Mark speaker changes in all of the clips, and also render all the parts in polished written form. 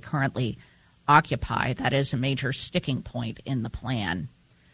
Speaker 1: currently occupy. That is a major sticking point in the plan.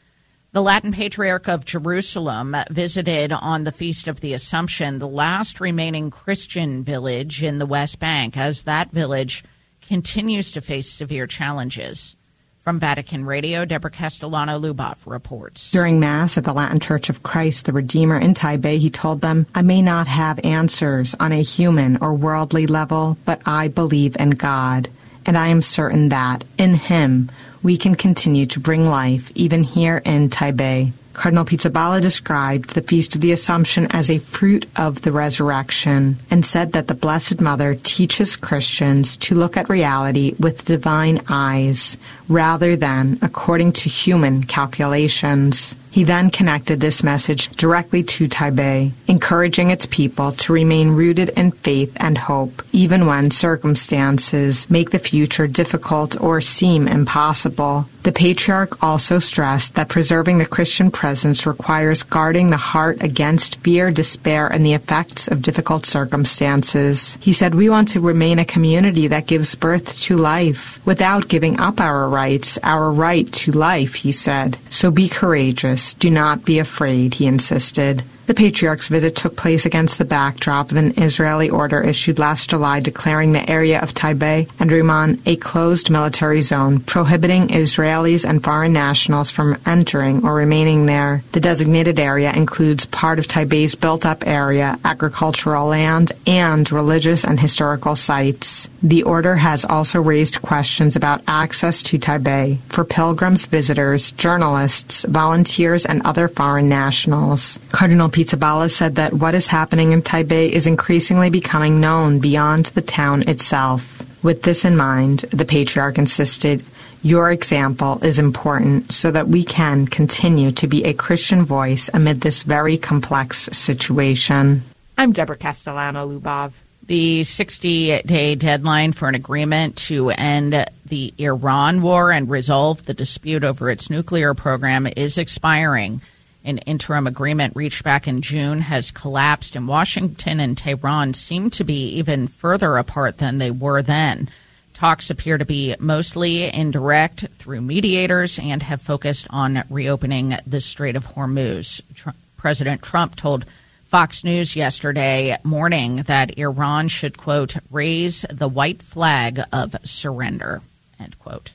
Speaker 1: The Latin Patriarch of Jerusalem visited on the Feast of the Assumption, the last remaining Christian village in the West Bank, as that village continues to face severe challenges. From Vatican Radio, Deborah Castellano-Lubov reports.
Speaker 2: During Mass at the Latin Church of Christ the Redeemer in Taipei, he told them, "I may not have answers on a human or worldly level, but I believe in God, and I am certain that, in Him, we can continue to bring life, even here in Taipei." Cardinal Pizzaballa described the Feast of the Assumption as a fruit of the resurrection and said that the Blessed Mother teaches Christians to look at reality with divine eyes rather than according to human calculations. He then connected this message directly to Taipei, encouraging its people to remain rooted in faith and hope, even when circumstances make the future difficult or seem impossible. The Patriarch also stressed that preserving the Christian presence requires guarding the heart against fear, despair, and the effects of difficult circumstances. He said, "We want to remain a community that gives birth to life without giving up our rights, our right to life," he said. "So be courageous. Do not be afraid," he insisted. The Patriarch's visit took place against the backdrop of an Israeli order issued last July declaring the area of Taipei and Riman a closed military zone, prohibiting Israelis and foreign nationals from entering or remaining there. The designated area includes part of Taipei's built-up area, agricultural land, and religious and historical sites. The order has also raised questions about access to Taipei for pilgrims, visitors, journalists, volunteers, and other foreign nationals. Cardinal Pizzaballa said that what is happening in Taipei is increasingly becoming known beyond the town itself. With this in mind, the Patriarch insisted, "Your example is important so that we can continue to be a Christian voice amid this very complex situation."
Speaker 3: I'm Deborah Castellano-Lubov.
Speaker 1: The 60-day deadline for an agreement to end the Iran war and resolve the dispute over its nuclear program is expiring. An interim agreement reached back in June has collapsed, and Washington and Tehran seem to be even further apart than they were then. Talks appear to be mostly indirect through mediators and have focused on reopening the Strait of Hormuz. President Trump told Fox News yesterday morning that Iran should, quote, raise the white flag of surrender, end quote.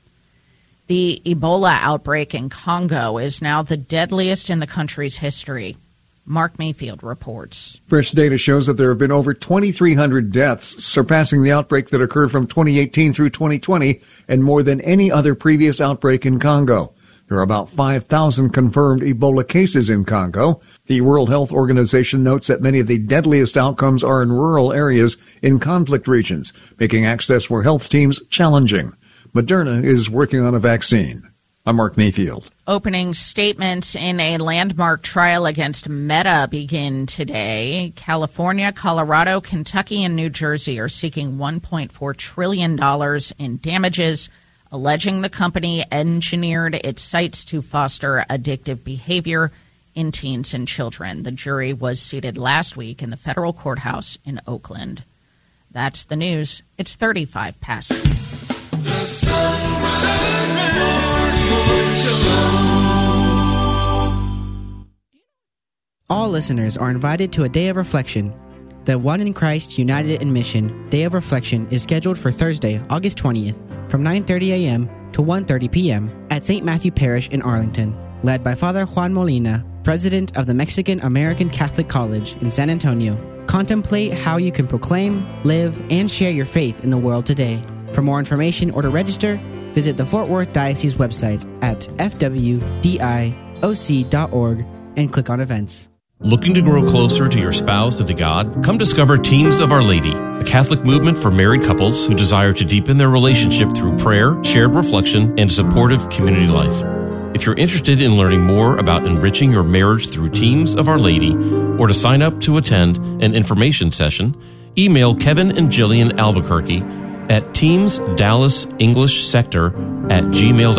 Speaker 1: The Ebola outbreak in Congo is now the deadliest in the country's history. Mark Mayfield reports.
Speaker 4: Fresh data shows that there have been over 2,300 deaths, surpassing the outbreak that occurred from 2018 through 2020 and more than any other previous outbreak in Congo. There are about 5,000 confirmed Ebola cases in Congo. The World Health Organization notes that many of the deadliest outcomes are in rural areas in conflict regions, making access for health teams challenging. Moderna is working on a vaccine. I'm Mark Mayfield.
Speaker 1: Opening statements in a landmark trial against Meta begin today. California, Colorado, Kentucky, and New Jersey are seeking $1.4 trillion in damages, alleging the company engineered its sites to foster addictive behavior in teens and children. The jury was seated last week in the federal courthouse in Oakland. That's the news. It's 35 past.
Speaker 5: The Sunrise Morning Show.
Speaker 6: All listeners are invited to a day of reflection. The One in Christ United in Mission Day of Reflection is scheduled for Thursday, August 20th from 9:30 a.m. to 1:30 p.m. at St. Matthew Parish in Arlington, led by Father Juan Molina, President of the Mexican American Catholic College in San Antonio. Contemplate how you can proclaim, live, and share your faith in the world today. For more information or to register, visit the Fort Worth Diocese website at fwdioc.org and click on events.
Speaker 7: Looking to grow closer to your spouse and to God? Come discover Teams of Our Lady, a Catholic movement for married couples who desire to deepen their relationship through prayer, shared reflection, and supportive community life. If you're interested in learning more about enriching your marriage through Teams of Our Lady, or to sign up to attend an information session, email Kevin and Jillian Albuquerque at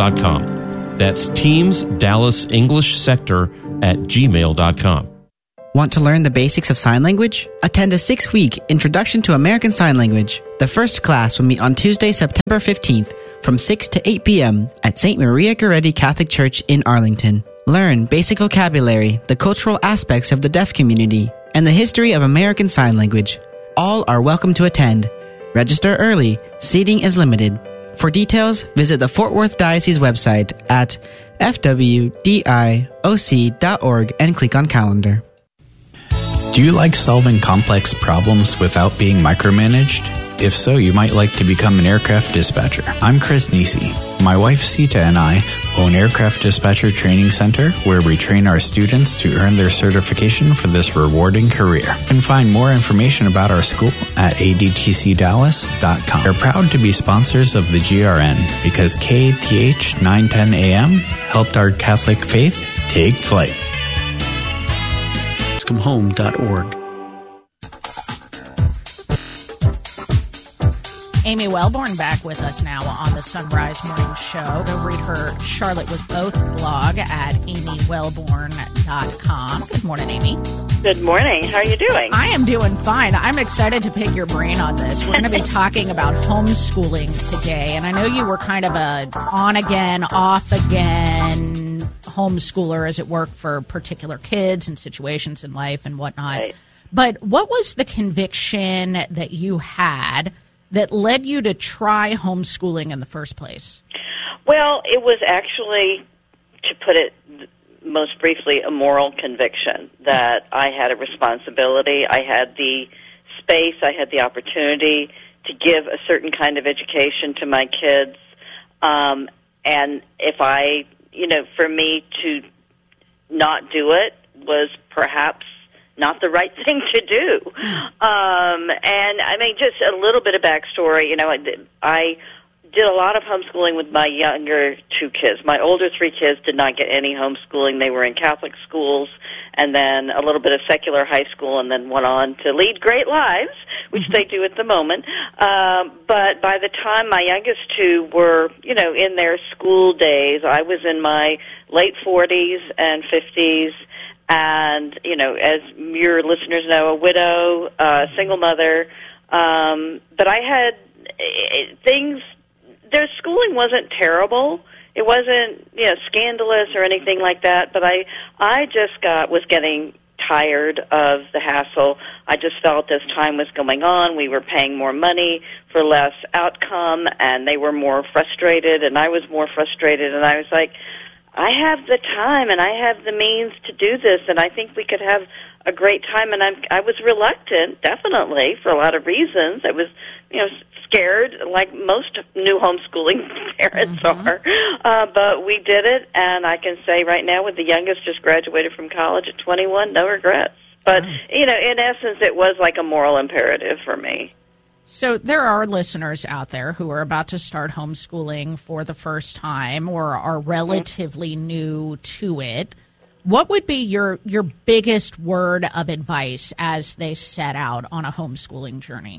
Speaker 7: teamsdallasenglishsector@gmail.com. That's teamsdallasenglishsector@gmail.com.
Speaker 6: Want to learn the basics of sign language? Attend a 6-week Introduction to American Sign Language. The first class will meet on Tuesday, September 15th from 6 to 8 p.m. at St. Maria Goretti Catholic Church in Arlington. Learn basic vocabulary, the cultural aspects of the deaf community, and the history of American Sign Language. All are welcome to attend. Register early. Seating is limited. For details, visit the Fort Worth Diocese website at fwdioc.org and click on calendar.
Speaker 8: Do you like solving complex problems without being micromanaged? If so, you might like to become an aircraft dispatcher. I'm Chris Nisi. My wife Sita and I own Aircraft Dispatcher Training Center, where we train our students to earn their certification for this rewarding career. You can find more information about our school at adtcdallas.com. We're proud to be sponsors of the GRN because KTH 910 AM helped our Catholic faith take flight.
Speaker 6: comehome.org.
Speaker 1: Amy Wellborn back with us now on the Sunrise Morning Show. Go read her Charlotte Was Both blog at amywellborn.com. Good morning, Amy.
Speaker 9: Good morning. How are you doing?
Speaker 1: I am doing fine. I'm excited to pick your brain on this. We're going to be talking about homeschooling today, and I know you were kind of a on-again, off-again homeschooler as it worked for particular kids and situations in life and whatnot.
Speaker 9: Right.
Speaker 1: But what was the conviction that you had that led you to try homeschooling in the first place?
Speaker 9: Well, it was actually, to put it most briefly, a moral conviction that I had a responsibility. I had the space, I had the opportunity to give a certain kind of education to my kids. And if I, for me to not do it was perhaps not the right thing to do. And I mean, just a little bit of backstory. I did a lot of homeschooling with my younger 2 kids. My older 3 kids did not get any homeschooling. They were in Catholic schools and then a little bit of secular high school and then went on to lead great lives, which they do at the moment. But by the time my youngest 2 were, in their school days, I was in my late 40s and 50s. And, as your listeners know, a widow, single mother. But I had things, their schooling wasn't terrible. It wasn't, scandalous or anything like that. But I just was getting tired of the hassle. I just felt as time was going on, we were paying more money for less outcome, and they were more frustrated, and I was more frustrated. And I was like, I have the time and I have the means to do this, and I think we could have a great time. And I was reluctant, definitely, for a lot of reasons. I was, scared, like most new homeschooling parents are. But we did it, and I can say right now, with the youngest just graduated from college at 21, no regrets. But, in essence, it was like a moral imperative for me.
Speaker 1: So there are listeners out there who are about to start homeschooling for the first time or are relatively new to it. What would be your biggest word of advice as they set out on a homeschooling journey?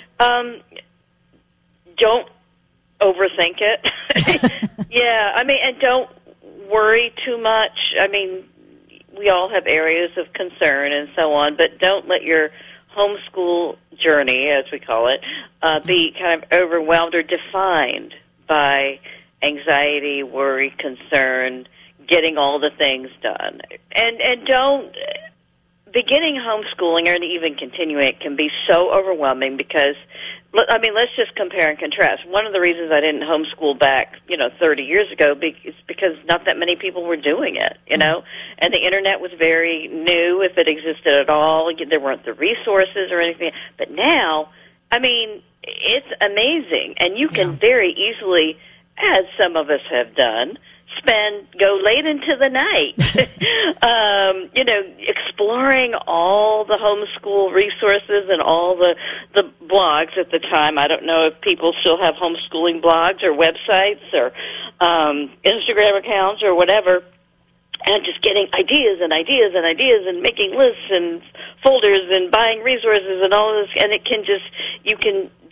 Speaker 9: Don't overthink it. Yeah, and don't worry too much. We all have areas of concern and so on, but don't let your homeschool journey, as we call it, be kind of overwhelmed or defined by anxiety, worry, concern, getting all the things done. And don't, beginning homeschooling or even continuing it can be so overwhelming because, let's just compare and contrast. One of the reasons I didn't homeschool back, 30 years ago is because not that many people were doing it, and the Internet was very new, if it existed at all. There weren't the resources or anything. But now, it's amazing, and you can very easily, as some of us have done, go late into the night, exploring all the homeschool resources and all the blogs at the time. I don't know if people still have homeschooling blogs or websites or Instagram accounts or whatever, and just getting ideas and ideas and ideas and making lists and folders and buying resources and all this, and you can just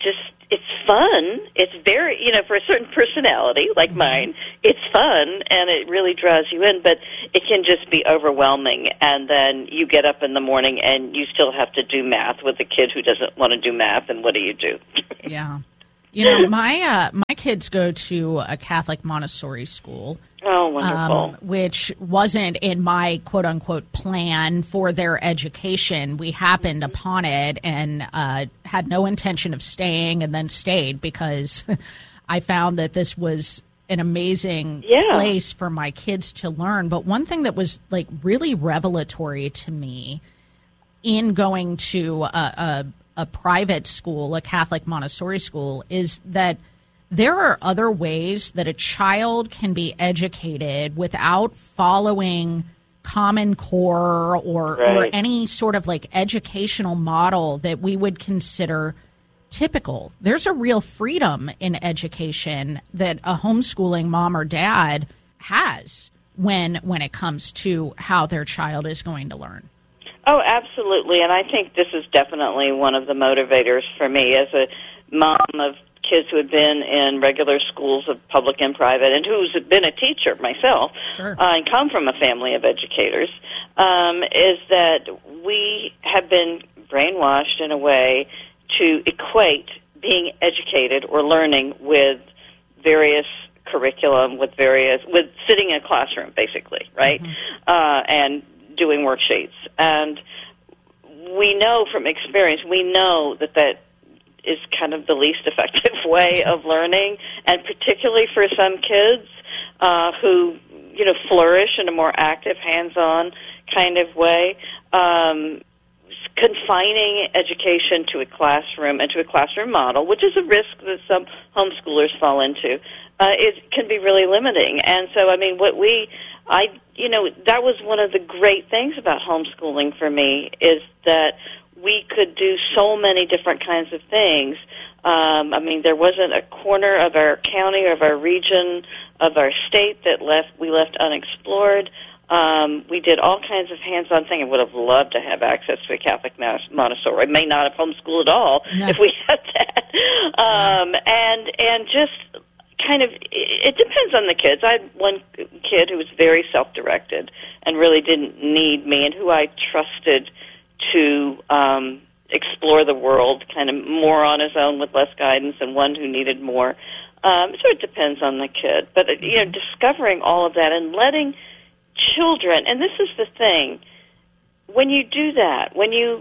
Speaker 9: it's fun. It's very, for a certain personality like mine, it's fun and it really draws you in, but it can just be overwhelming. And then you get up in the morning and you still have to do math with a kid who doesn't want to do math, and what do you do?
Speaker 1: Yeah. My kids go to a Catholic Montessori school.
Speaker 9: Oh, wonderful.
Speaker 1: Which wasn't in my quote-unquote plan for their education. We happened upon it and had no intention of staying, and then stayed because I found that this was an amazing place for my kids to learn. But one thing that was like really revelatory to me in going to a private school, a Catholic Montessori school, is that there are other ways that a child can be educated without following Common Core or any sort of like educational model that we would consider typical. There's a real freedom in education that a homeschooling mom or dad has when it comes to how their child is going to learn.
Speaker 9: Oh, absolutely. And I think this is definitely one of the motivators for me as a mom of kids who had been in regular schools of public and private, and who's been a teacher myself, and come from a family of educators, is that we have been brainwashed in a way to equate being educated or learning with various curriculum, with sitting in a classroom, basically, right? And doing worksheets. And we know from experience, that is kind of the least effective way of learning, and particularly for some kids who, flourish in a more active, hands-on kind of way. Confining education to a classroom and to a classroom model, which is a risk that some homeschoolers fall into, it can be really limiting. And so, that was one of the great things about homeschooling for me, is that we could do so many different kinds of things. There wasn't a corner of our county or of our region, of our state that we left unexplored. We did all kinds of hands-on things. I would have loved to have access to a Catholic Montessori. I may not have homeschooled at all if we had that. And just kind of, it depends on the kids. I had one kid who was very self-directed and really didn't need me, and who I trusted to explore the world kind of more on his own with less guidance, and one who needed more. So it depends on the kid. But, discovering all of that and letting children, and this is the thing, when you do that, when you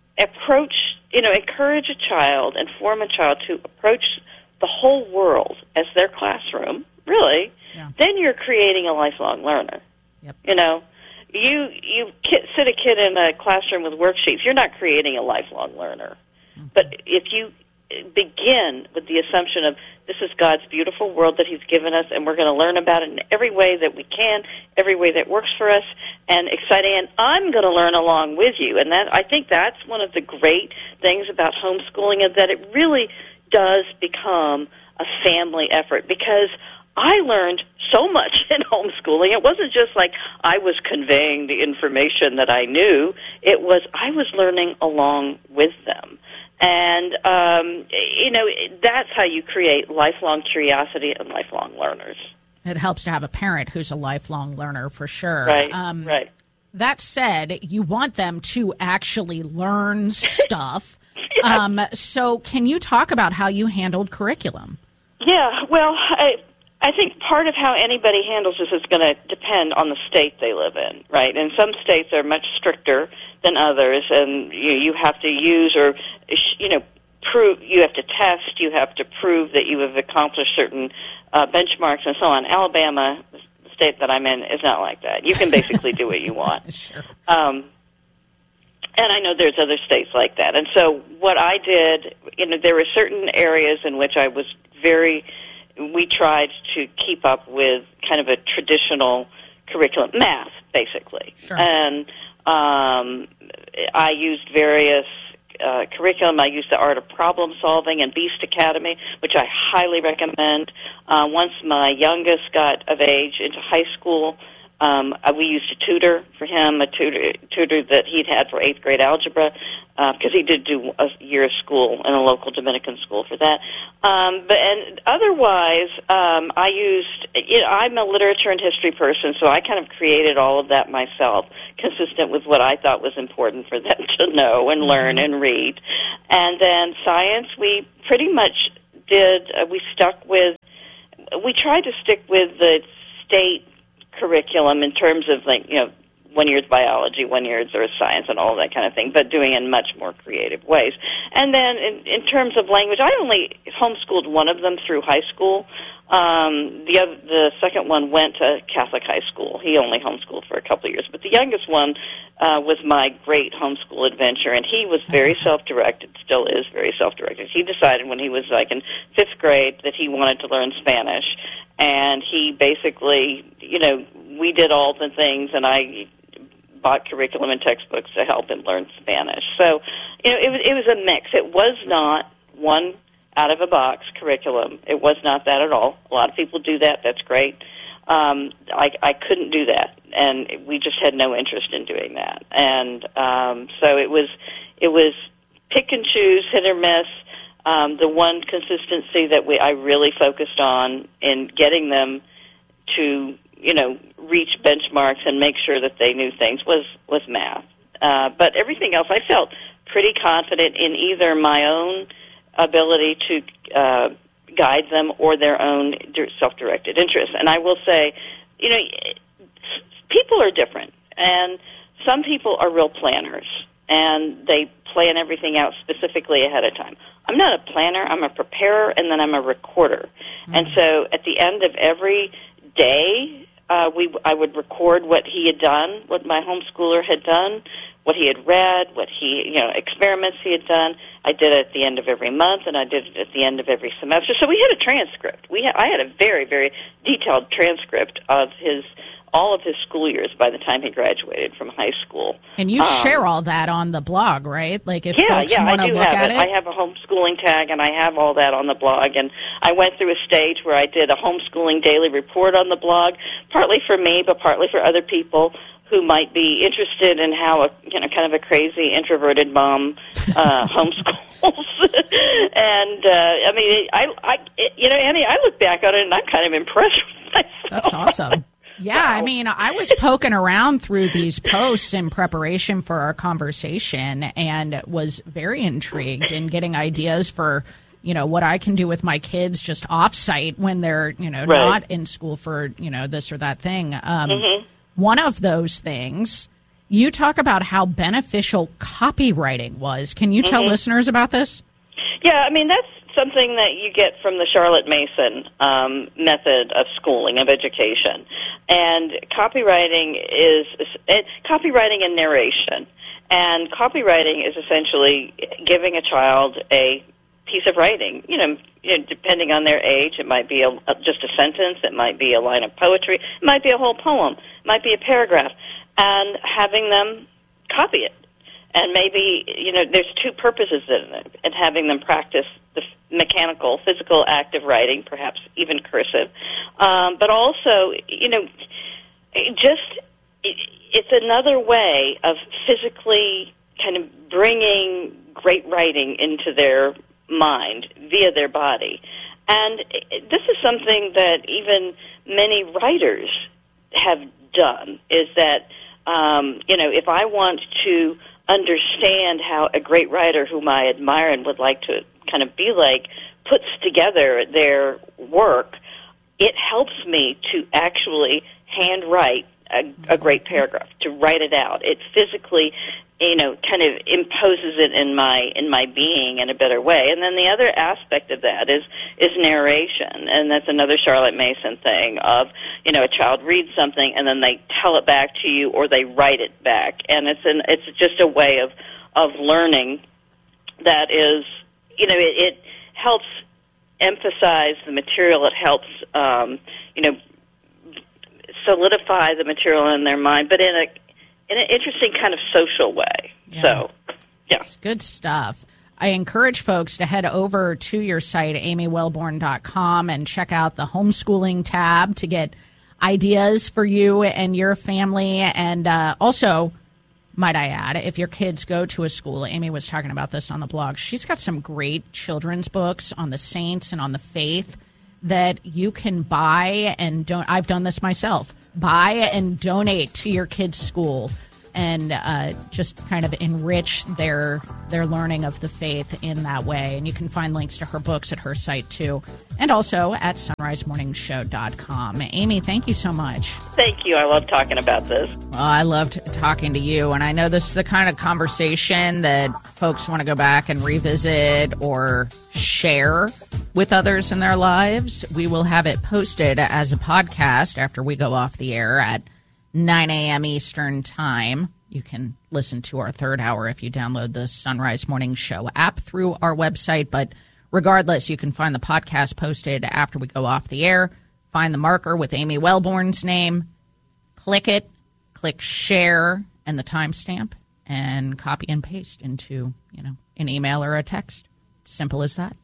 Speaker 9: encourage a child and form a child to approach the whole world as their classroom, really, then you're creating a lifelong learner.
Speaker 1: Yep.
Speaker 9: You sit a kid in a classroom with worksheets, you're not creating a lifelong learner. Mm-hmm. But if you begin with the assumption of this is God's beautiful world that He's given us, and we're going to learn about it in every way that we can, every way that works for us, and exciting, and I'm going to learn along with you. And I think that's one of the great things about homeschooling, is that it really does become a family effort, because I learned so much in homeschooling. It wasn't just like I was conveying the information that I knew. It was I was learning along with them. And, that's how you create lifelong curiosity and lifelong learners.
Speaker 1: It helps to have a parent who's a lifelong learner, for sure.
Speaker 9: Right, right.
Speaker 1: That said, you want them to actually learn stuff. So can you talk about how you handled curriculum?
Speaker 9: Yeah, well, I think part of how anybody handles this is going to depend on the state they live in, right? And some states are much stricter than others, and you have to use or, prove, you have to test, you have to prove that you have accomplished certain benchmarks and so on. Alabama, the state that I'm in, is not like that. You can basically do what you want.
Speaker 1: Sure.
Speaker 9: And I know there's other states like that. And so what I did, there were certain areas in which I was we tried to keep up with kind of a traditional curriculum, math, basically.
Speaker 1: Sure.
Speaker 9: And I used various curriculum. I used the Art of Problem Solving and Beast Academy, which I highly recommend. Once my youngest got of age into high school, We used a tutor for him, a tutor that he'd had for 8th grade algebra, because he did do a year of school in a local Dominican school for that. And otherwise, I used, I'm a literature and history person, so I kind of created all of that myself, consistent with what I thought was important for them to know and learn and read. And then science, we pretty much did, we tried to stick with the state curriculum in terms of, like, 1 year's biology, 1 year's earth science, and all that kind of thing, but doing it in much more creative ways. And then in terms of language, I only homeschooled one of them through high school. The second one went to Catholic high school. He only homeschooled for a couple of years. But the youngest one was my great homeschool adventure, and he was very self-directed, still is very self-directed. He decided when he was like in 5th grade that he wanted to learn Spanish, and he basically, we did all the things, and I bought curriculum and textbooks to help him learn Spanish. So, it was a mix. It was not one out-of-a-box curriculum. It was not that at all. A lot of people do that. That's great. I couldn't do that, and we just had no interest in doing that. And so it was pick and choose, hit or miss. The one consistency that I really focused on in getting them to, reach benchmarks and make sure that they knew things was math. But everything else, I felt pretty confident in either my own ability to guide them or their own self-directed interests. And I will say, people are different, and some people are real planners, and they plan everything out specifically ahead of time. I'm not a planner. I'm a preparer, and then I'm a recorder. Mm-hmm. And so at the end of every day, I would record what he had done, what my homeschooler had done, what he had read, what experiments he had done. I did it at the end of every month, and I did it at the end of every semester. So we had a transcript. I had a very, very detailed transcript of all of his school years by the time he graduated from high school.
Speaker 1: And you share all that on the blog, right? Like if folks
Speaker 9: I
Speaker 1: want to
Speaker 9: do
Speaker 1: look
Speaker 9: have
Speaker 1: at it?
Speaker 9: I have a homeschooling tag, and I have all that on the blog. And I went through a stage where I did a homeschooling daily report on the blog, partly for me, but partly for other people who might be interested in how kind of a crazy introverted mom homeschools. And Annie, I look back on it and I'm kind of impressed with myself.
Speaker 1: That's awesome. Yeah, I mean, I was poking around through these posts in preparation for our conversation and was very intrigued in getting ideas for, what I can do with my kids just off-site when they're, not in school for, this or that thing. One of those things, you talk about how beneficial copywriting was. Can you tell listeners about this?
Speaker 9: Yeah, I mean, that's something that you get from the Charlotte Mason method of schooling, of education. And copywriting and narration. And copywriting is essentially giving a child a piece of writing. Depending on their age, it might be just a sentence, it might be a line of poetry, it might be a whole poem, it might be a paragraph, and having them copy it. And maybe, there's two purposes in it, and having them practice the mechanical, physical act of writing, perhaps even cursive. But also, it's another way of physically kind of bringing great writing into their mind via their body. And this is something that even many writers have done, is that, if I want to understand how a great writer whom I admire and would like to kind of be like puts together their work, it helps me to actually handwrite a great paragraph, to write it out. It physically, kind of imposes it in my being in a better way. And then the other aspect of that is narration, and that's another Charlotte Mason thing of, a child reads something and then they tell it back to you or they write it back. And it's just a way of learning that is, it helps emphasize the material. It helps, solidify the material in their mind, but in an interesting kind of social way.
Speaker 1: Yeah.
Speaker 9: So, yeah.
Speaker 1: It's good stuff. I encourage folks to head over to your site, amywellborn.com, and check out the homeschooling tab to get ideas for you and your family. And also, might I add, if your kids go to a school, Amy was talking about this on the blog, she's got some great children's books on the saints and on the faith that you can buy and don't. I've done this myself. Buy and donate to your kids' school and just kind of enrich their learning of the faith in that way. And you can find links to her books at her site, too, and also at sunrisemorningshow.com. Amy, thank you so much.
Speaker 9: Thank you. I love talking about this.
Speaker 1: Well, I loved talking to you, and I know this is the kind of conversation that folks want to go back and revisit or share with others in their lives. We will have it posted as a podcast after we go off the air at 9 a.m. Eastern Time. You can listen to our third hour if you download the Sunrise Morning Show app through our website. But regardless, you can find the podcast posted after we go off the air. Find the marker with Amy Wellborn's name. Click it. Click share and the timestamp and copy and paste into, an email or a text. Simple as that.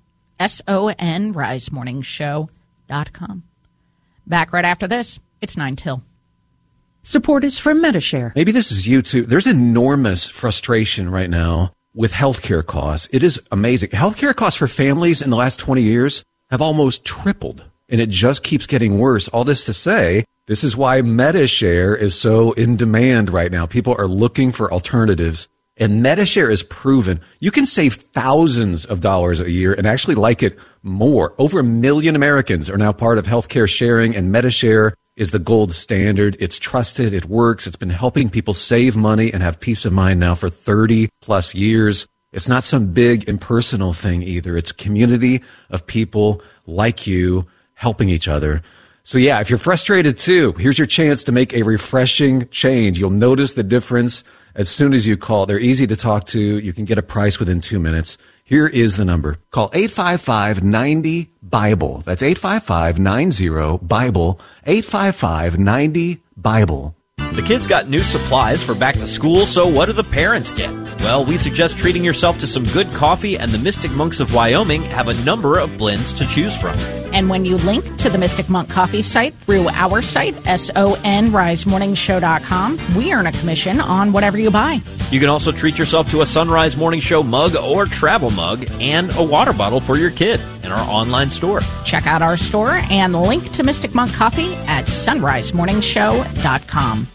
Speaker 1: SON-risemorningshow.com. Back right after this. It's 9 till.
Speaker 10: Support is from Medi-Share.
Speaker 11: Maybe this is you too. There's enormous frustration right now with healthcare costs. It is amazing. Healthcare costs for families in the last 20 years have almost tripled, and it just keeps getting worse. All this to say, this is why Medi-Share is so in demand right now. People are looking for alternatives, and Medi-Share is proven. You can save thousands of dollars a year and actually like it more. Over 1 million Americans are now part of healthcare sharing, and Medi-Share is the gold standard. It's trusted. It works. It's been helping people save money and have peace of mind now for 30 plus years. It's not some big impersonal thing either. It's a community of people like you helping each other. So yeah, if you're frustrated too, here's your chance to make a refreshing change. You'll notice the difference as soon as you call. They're easy to talk to. You can get a price within 2 minutes. Here is the number. Call 855-90-BIBLE. That's 855-90-BIBLE. 855-90-BIBLE.
Speaker 12: The kids got new supplies for back to school, so what do the parents get? Well, we suggest treating yourself to some good coffee, and the Mystic Monks of Wyoming have a number of blends to choose from.
Speaker 1: And when you link to the Mystic Monk Coffee site through our site, SONRiseMorningshow.com, we earn a commission on whatever you buy.
Speaker 12: You can also treat yourself to a Sunrise Morning Show mug or travel mug and a water bottle for your kid in our online store.
Speaker 1: Check out our store and link to Mystic Monk Coffee at sunrisemorningshow.com.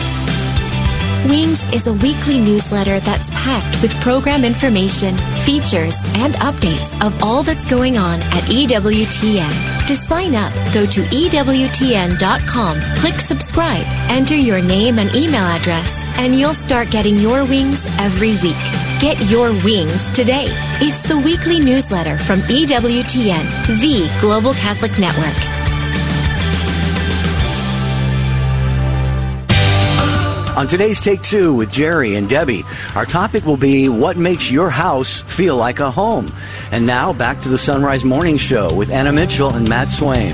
Speaker 13: Wings is a weekly newsletter that's packed with program information, features, and updates of all that's going on at EWTN. To sign up, go to EWTN.com, click subscribe, enter your name and email address, and you'll start getting your wings every week. Get your wings today. It's the weekly newsletter from EWTN, the Global Catholic Network.
Speaker 14: On today's Take Two with Jerry and Debbie, our topic will be what makes your house feel like a home. And now back to the Sunrise Morning Show with Anna Mitchell and Matt Swain.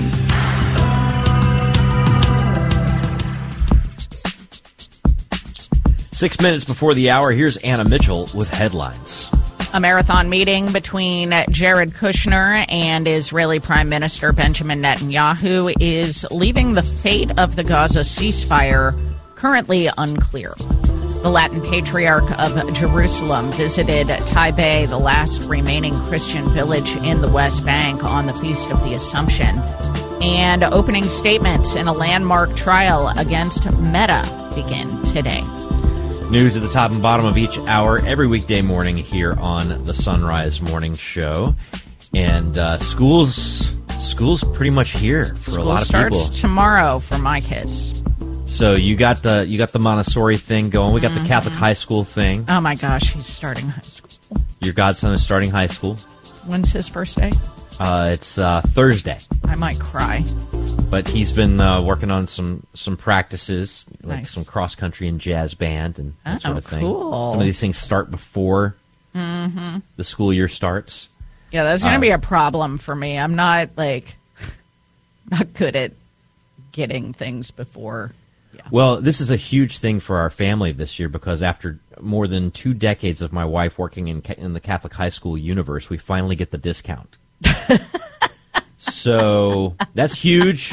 Speaker 12: Six minutes before the hour, here's Anna Mitchell with headlines.
Speaker 1: A marathon meeting between Jared Kushner and Israeli Prime Minister Benjamin Netanyahu is leaving the fate of the Gaza ceasefire currently unclear. The Latin Patriarch of Jerusalem visited Taipei, the last remaining Christian village in the West Bank, on the Feast of the Assumption. And opening statements in a landmark trial against Meta begin today.
Speaker 12: News at the top and bottom of each hour every weekday morning here on the Sunrise Morning Show. And school's pretty much here for a lot of people.
Speaker 1: School starts tomorrow for my kids.
Speaker 12: So you got the Montessori thing going. We got the Catholic high school thing.
Speaker 1: Oh my gosh, he's starting high school.
Speaker 12: Your godson is starting high school.
Speaker 1: When's his first day?
Speaker 12: It's Thursday.
Speaker 1: I might cry.
Speaker 12: But he's been working on some practices, like some cross country and jazz band and that sort of thing.
Speaker 1: Cool.
Speaker 12: Some of these things start before the school year starts.
Speaker 1: Yeah, that's going to be a problem for me. I'm not not good at getting things before. Yeah.
Speaker 12: Well, this is a huge thing for our family this year because after more than 2 decades of my wife working in the Catholic high school universe, we finally get the discount. So that's huge.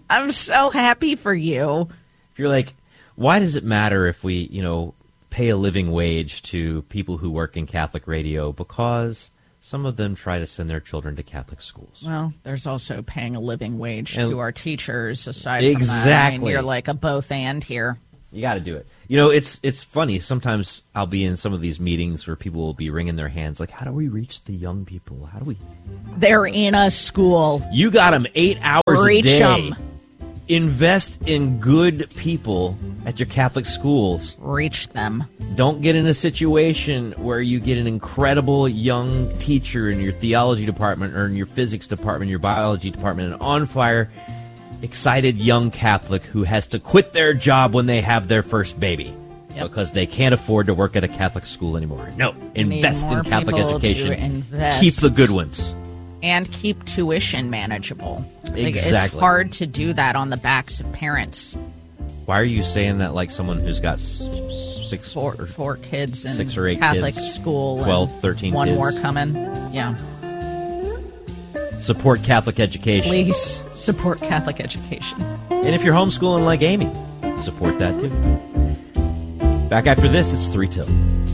Speaker 1: I'm so happy for you.
Speaker 12: If you're like, why does it matter if we, pay a living wage to people who work in Catholic radio? Because some of them try to send their children to Catholic schools.
Speaker 1: Well, there's also paying a living wage to our teachers. Aside
Speaker 12: Exactly.
Speaker 1: from that, I mean, you're like a both and here.
Speaker 12: You got to do it. It's funny. Sometimes I'll be in some of these meetings where people will be wringing their hands, like, how do we reach the young people? How do we?
Speaker 1: They're in a school.
Speaker 12: You got them 8 hours
Speaker 1: Reach
Speaker 12: a day.
Speaker 1: them.
Speaker 12: Invest in good people at your Catholic schools.
Speaker 1: Reach them.
Speaker 12: Don't get in a situation where you get an incredible young teacher in your theology department or in your physics department, your biology department, an on-fire, excited young Catholic who has to quit their job when they have their first baby because they can't afford to work at a Catholic school anymore. No, invest in Catholic education. Keep the good ones.
Speaker 1: And keep tuition manageable.
Speaker 12: Exactly.
Speaker 1: It's hard to do that on the backs of parents.
Speaker 12: Why are you saying that like someone who's got
Speaker 1: four kids in
Speaker 12: 6 or 8
Speaker 1: Catholic
Speaker 12: kids,
Speaker 1: school,
Speaker 12: 12, 13
Speaker 1: one
Speaker 12: kids.
Speaker 1: more coming? Yeah.
Speaker 12: Support Catholic education.
Speaker 1: Please support Catholic education.
Speaker 12: And if you're homeschooling like Amy, support that too. Back after this, it's 3 Till.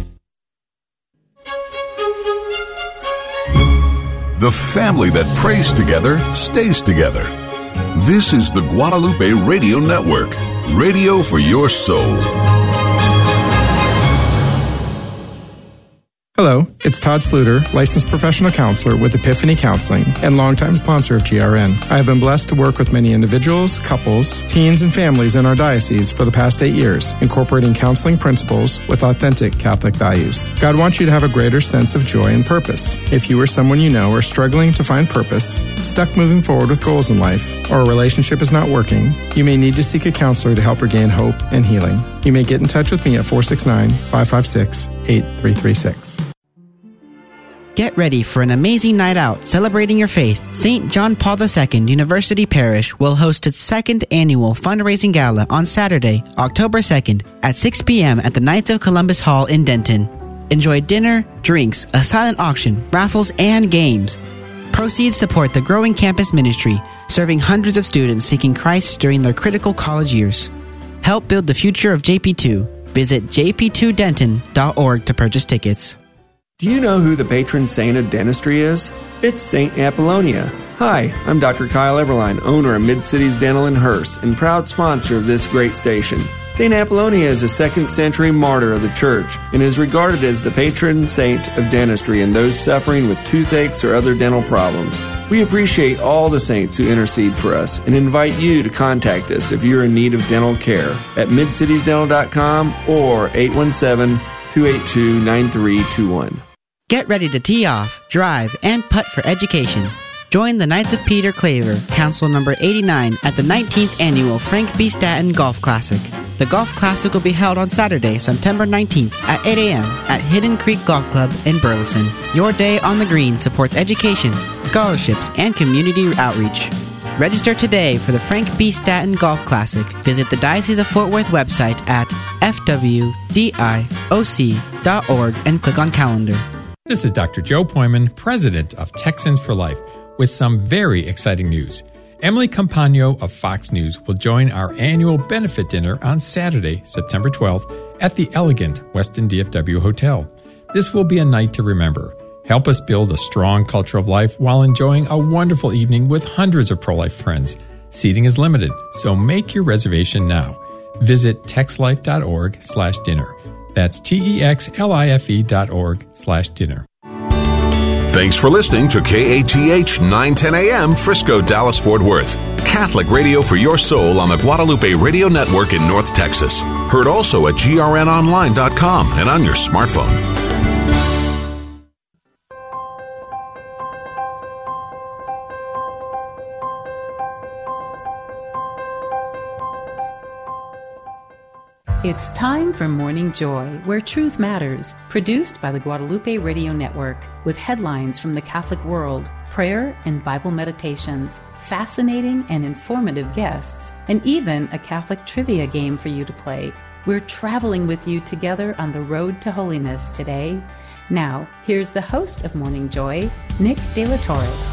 Speaker 15: The family that prays together stays together. This is the Guadalupe Radio Network, radio for your soul.
Speaker 16: Hello, it's Todd Sluter, licensed professional counselor with Epiphany Counseling and longtime sponsor of GRN. I have been blessed to work with many individuals, couples, teens, and families in our diocese for the past 8 years, incorporating counseling principles with authentic Catholic values. God wants you to have a greater sense of joy and purpose. If you or someone you know are struggling to find purpose, stuck moving forward with goals in life, or a relationship is not working, you may need to seek a counselor to help regain hope and healing. You may get in touch with me at 469-556-8336.
Speaker 6: Get ready for an amazing night out celebrating your faith. St. John Paul II University Parish will host its second annual fundraising gala on Saturday, October 2nd at 6 p.m. at the Knights of Columbus Hall in Denton. Enjoy dinner, drinks, a silent auction, raffles, and games. Proceeds support the growing campus ministry, serving hundreds of students seeking Christ during their critical college years. Help build the future of JP2. Visit jp2denton.org to purchase tickets.
Speaker 17: Do you know who the patron saint of dentistry is? It's St. Apollonia. Hi, I'm Dr. Kyle Eberline, owner of Mid-Cities Dental in Hearst and proud sponsor of this great station. St. Apollonia is a 2nd century martyr of the church and is regarded as the patron saint of dentistry and those suffering with toothaches or other dental problems. We appreciate all the saints who intercede for us and invite you to contact us if you're in need of dental care at midcitiesdental.com or 817-282-9321.
Speaker 6: Get ready to tee off, drive, and putt for education. Join the Knights of Peter Claver, Council number 89, at the 19th Annual Frank B. Statton Golf Classic. The Golf Classic will be held on Saturday, September 19th at 8 a.m. at Hidden Creek Golf Club in Burleson. Your day on the green supports education, scholarships, and community outreach. Register today for the Frank B. Statton Golf Classic. Visit the Diocese of Fort Worth website at fwdioc.org and click on calendar.
Speaker 18: This is Dr. Joe Poyman, president of Texans for Life, with some very exciting news. Emily Campagno of Fox News will join our annual benefit dinner on Saturday, September 12th at the elegant Westin DFW Hotel. This will be a night to remember. Help us build a strong culture of life while enjoying a wonderful evening with hundreds of pro-life friends. Seating is limited, so make your reservation now. Visit texlife.org/dinner. That's TEXLIFE.org/dinner.
Speaker 15: Thanks for listening to KATH 910 AM Frisco, Dallas, Fort Worth. Catholic radio for your soul on the Guadalupe Radio Network in North Texas. Heard also at grnonline.com and on your smartphone.
Speaker 19: It's time for Morning Joy, where truth matters, produced by the Guadalupe Radio Network, with headlines from the Catholic world, prayer and Bible meditations, fascinating and informative guests, and even a Catholic trivia game for you to play. We're traveling with you together on the road to holiness today. Now, here's the host of Morning Joy, Nick De La Torre.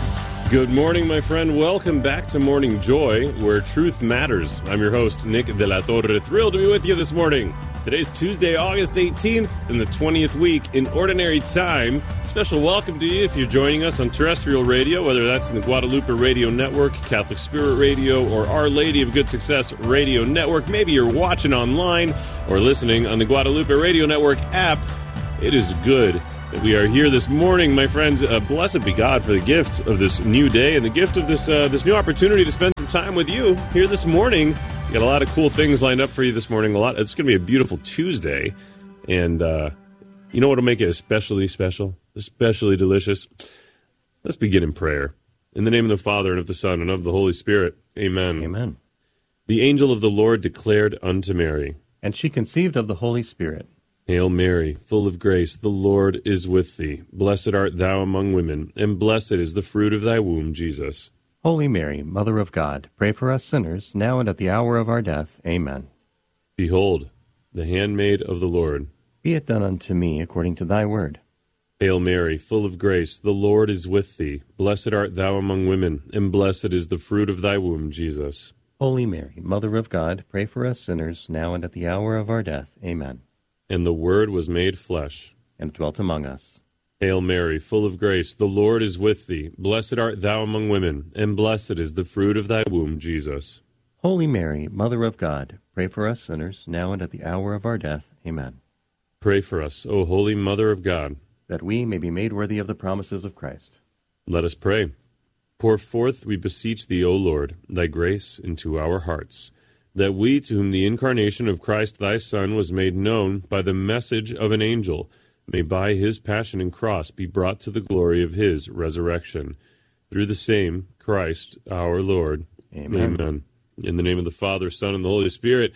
Speaker 20: Good morning, my friend. Welcome back to Morning Joy, where truth matters. I'm your host, Nick De La Torre. Thrilled to be with you this morning. Today's Tuesday, August 18th, in the 20th week in Ordinary Time. Special welcome to you if you're joining us on terrestrial radio, whether that's in the Guadalupe Radio Network, Catholic Spirit Radio, or Our Lady of Good Success Radio Network. Maybe you're watching online or listening on the Guadalupe Radio Network app. It is good that we are here this morning, my friends. Blessed be God for the gift of this new day and the gift of this new opportunity to spend some time with you here this morning. We got a lot of cool things lined up for you this morning. It's going to be a beautiful Tuesday, and you know what will make it especially special, especially delicious? Let's begin in prayer. In the name of the Father, and of the Son, and of the Holy Spirit. Amen.
Speaker 21: Amen.
Speaker 20: The angel of the Lord declared unto Mary,
Speaker 21: and she conceived of the Holy Spirit.
Speaker 20: Hail Mary, full of grace, the Lord is with thee. Blessed art thou among women, and blessed is the fruit of thy womb, Jesus.
Speaker 21: Holy Mary, Mother of God, pray for us sinners, now and at the hour of our death. Amen.
Speaker 20: Behold, the handmaid of the Lord.
Speaker 21: Be it done unto me according to thy word.
Speaker 20: Hail Mary, full of grace, the Lord is with thee. Blessed art thou among women, and blessed is the fruit of thy womb, Jesus.
Speaker 21: Holy Mary, Mother of God, pray for us sinners, now and at the hour of our death. Amen.
Speaker 20: And the Word was made flesh,
Speaker 21: and dwelt among us.
Speaker 20: Hail Mary, full of grace, the Lord is with thee. Blessed art thou among women, and blessed is the fruit of thy womb, Jesus.
Speaker 21: Holy Mary, Mother of God, pray for us sinners, now and at the hour of our death. Amen.
Speaker 20: Pray for us, O Holy Mother of God,
Speaker 21: that we may be made worthy of the promises of Christ.
Speaker 20: Let us pray. Pour forth, we beseech thee, O Lord, thy grace into our hearts, that we, to whom the incarnation of Christ thy Son was made known by the message of an angel, may by his passion and cross be brought to the glory of his resurrection. Through the same Christ our Lord.
Speaker 21: Amen.
Speaker 20: Amen. In the name of the Father, Son, and the Holy Spirit.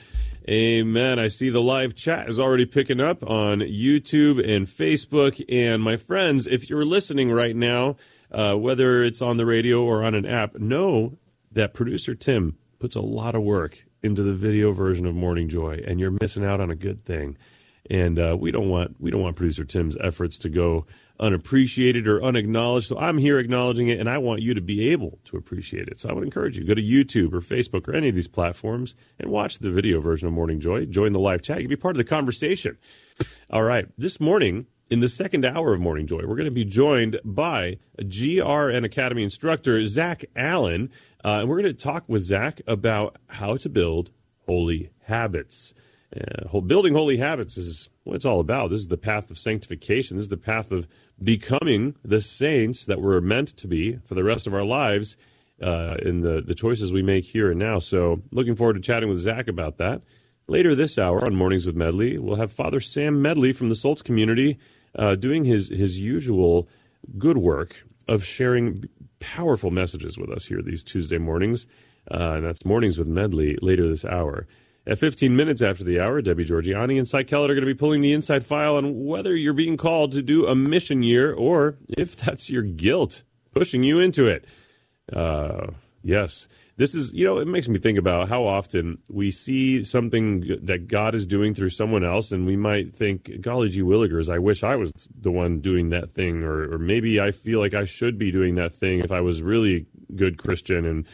Speaker 20: Amen. I see the live chat is already picking up on YouTube and Facebook. And my friends, if you're listening right now, whether it's on the radio or on an app, know that producer Tim puts a lot of work into the video version of Morning Joy, and you're missing out on a good thing. And we don't want producer Tim's efforts to go unappreciated or unacknowledged. So I'm here acknowledging it, and I want you to be able to appreciate it. So I would encourage you, go to YouTube or Facebook or any of these platforms and watch the video version of Morning Joy. Join the live chat. You can be part of the conversation. All right. This morning, in the second hour of Morning Joy, we're going to be joined by a GRN Academy instructor, Zach Allen. And we're going to talk with Zach about how to build holy habits. Building holy habits is what it's all about. This is the path of sanctification. This is the path of becoming the saints that we're meant to be for the rest of our lives in the choices we make here and now. So looking forward to chatting with Zach about that. Later this hour on Mornings with Medley, we'll have Father Sam Medley from the Solts community doing his usual good work of sharing powerful messages with us here these Tuesday mornings. And that's Mornings with Medley later this hour. At 15 minutes after the hour, Debbie Georgiani and Cy Kellett are going to be pulling the inside file on whether you're being called to do a mission year or if that's your guilt pushing you into it. Yes. This is, it makes me think about how often we see something that God is doing through someone else, and we might think, golly gee willikers, I wish I was the one doing that thing, or maybe I feel like I should be doing that thing if I was really good Christian, and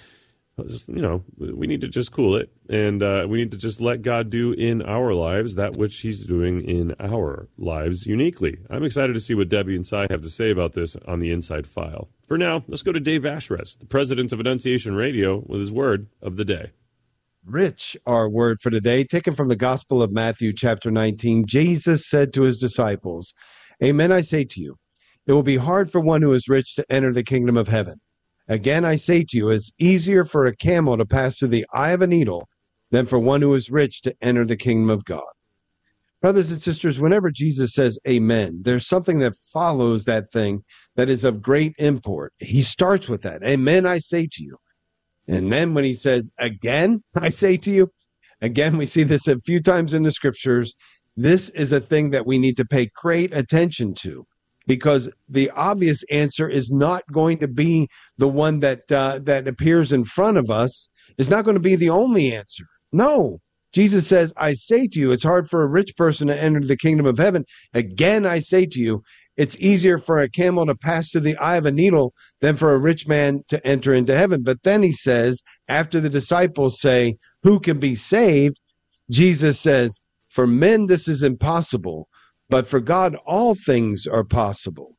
Speaker 20: we need to just cool it, and we need to just let God do in our lives that which he's doing in our lives uniquely. I'm excited to see what Debbie and Cy have to say about this on the Inside File. For now, let's go to Dave Ashrez, the president of Annunciation Radio, with his word of the day.
Speaker 22: Rich, our word for today, taken from the Gospel of Matthew, chapter 19. Jesus said to his disciples, Amen, I say to you, it will be hard for one who is rich to enter the kingdom of heaven. Again, I say to you, it's easier for a camel to pass through the eye of a needle than for one who is rich to enter the kingdom of God. Brothers and sisters, whenever Jesus says amen, there's something that follows that thing that is of great import. He starts with that. Amen, I say to you. And then when he says, again, I say to you, again, we see this a few times in the scriptures. This is a thing that we need to pay great attention to, because the obvious answer is not going to be the one that appears in front of us. It's not going to be the only answer. No. Jesus says, I say to you, it's hard for a rich person to enter the kingdom of heaven. Again, I say to you, it's easier for a camel to pass through the eye of a needle than for a rich man to enter into heaven. But then he says, after the disciples say, who can be saved? Jesus says, for men this is impossible, but for God all things are possible.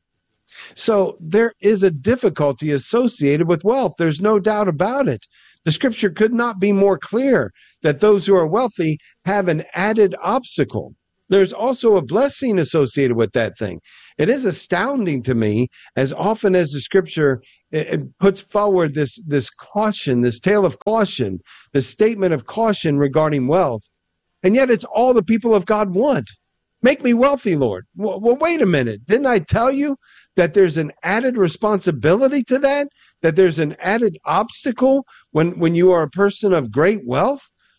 Speaker 22: So there is a difficulty associated with wealth. There's no doubt about it. The scripture could not be more clear that those who are wealthy have an added obstacle. There's also a blessing associated with that thing. It is astounding to me, as often as the scripture it puts forward this caution, this tale of caution, this statement of caution regarding wealth. And yet it's all the people of God want. Make me wealthy, Lord. Well, wait a minute. Didn't I tell you that there's an added responsibility to that? That there's an added obstacle when you are a person of great wealth?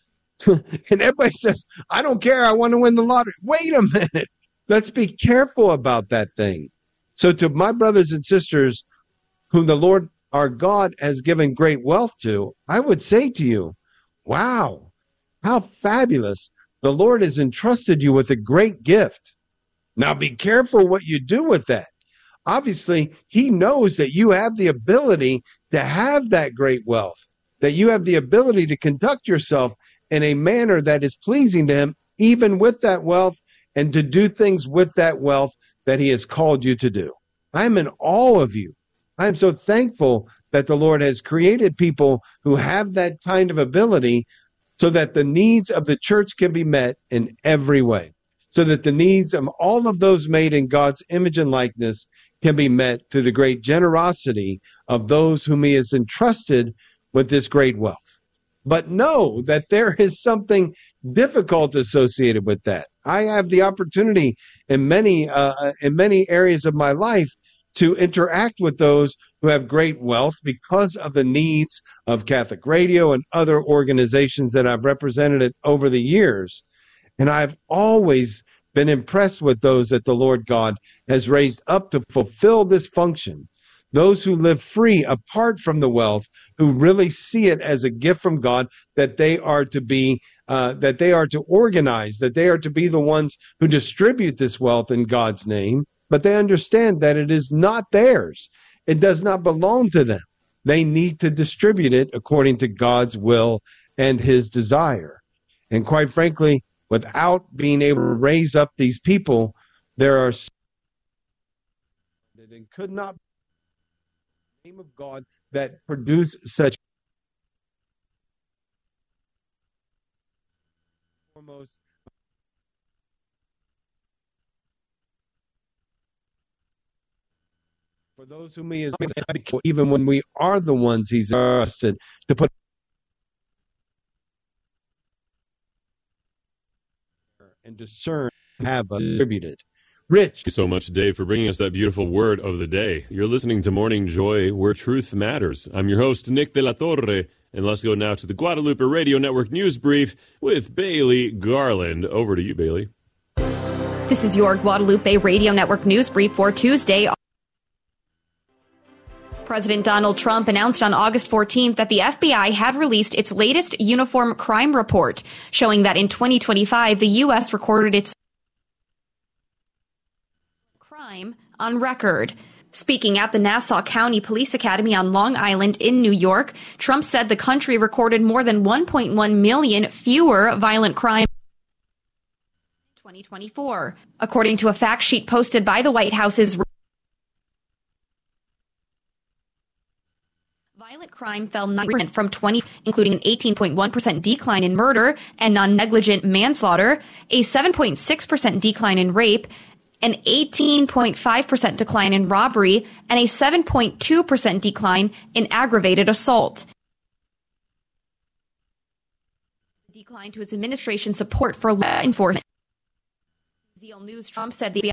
Speaker 22: And everybody says, I don't care. I want to win the lottery. Wait a minute. Let's be careful about that thing. So to my brothers and sisters whom the Lord our God has given great wealth to, I would say to you, wow, how fabulous. The Lord has entrusted you with a great gift. Now be careful what you do with that. Obviously, he knows that you have the ability to have that great wealth, that you have the ability to conduct yourself in a manner that is pleasing to him, even with that wealth, and to do things with that wealth that he has called you to do. I'm in awe of you. I am so thankful that the Lord has created people who have that kind of ability so that the needs of the church can be met in every way, so that the needs of all of those made in God's image and likeness can be met through the great generosity of those whom he has entrusted with this great wealth. But know that there is something difficult associated with that. I have the opportunity in many areas of my life to interact with those who have great wealth because of the needs of Catholic Radio and other organizations that I've represented over the years. And I've always been impressed with those that the Lord God has raised up to fulfill this function. Those who live free apart from the wealth, who really see it as a gift from God, that they are to be, that they are to organize, that they are to be the ones who distribute this wealth in God's name. But they understand that it is not theirs. It does not belong to them. They need to distribute it according to God's will and his desire. And quite frankly, without being able to raise up these people, there are that it could not be the name of God that produce such foremost. For those whom he has even when we are the ones he's trusted to put and discern, have distributed. Rich.
Speaker 20: Thank you so much, Dave, for bringing us that beautiful word of the day. You're listening to Morning Joy, where truth matters. I'm your host, Nick de la Torre, and let's go now to the Guadalupe Radio Network News Brief with Bailey Garland. Over to you, Bailey.
Speaker 2: This is your Guadalupe Radio Network News Brief for Tuesday. President Donald Trump announced on August 14th that the FBI had released its latest uniform crime report, showing that in 2025, the U.S. recorded its crime on record. Speaking at the Nassau County Police Academy on Long Island in New York, Trump said the country recorded more than 1.1 million fewer violent crimes in 2024. According to a fact sheet posted by the White House's violent crime fell 9% from 20, including an 18.1% decline in murder and non-negligent manslaughter, a 7.6% decline in rape, an 18.5% decline in robbery, and a 7.2% decline in aggravated assault. Decline to his administration's support for law enforcement. Zeal News, Trump said the